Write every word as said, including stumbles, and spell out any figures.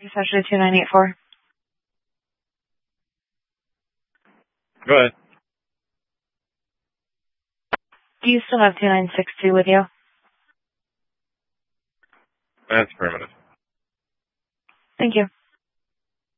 Essentially two nine eight four. Go ahead. Do you still have two nine six two with you? That's affirmative. Thank you.